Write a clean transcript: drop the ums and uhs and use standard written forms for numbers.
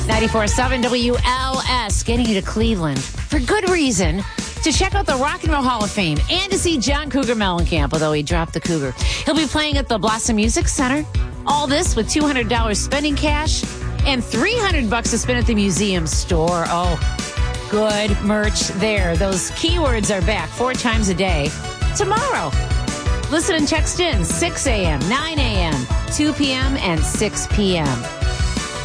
94.7 WLS, getting you to Cleveland for good reason, to check out the Rock and Roll Hall of Fame and to see John Cougar Mellencamp, although he dropped the Cougar. He'll be playing at the Blossom Music Center. All this with $200 spending cash and $300 to spend at the museum store. Oh, good merch there. Those keywords are back 4 times a day tomorrow. Listen and text in 6 a.m., 9 a.m., 2 p.m., and 6 p.m.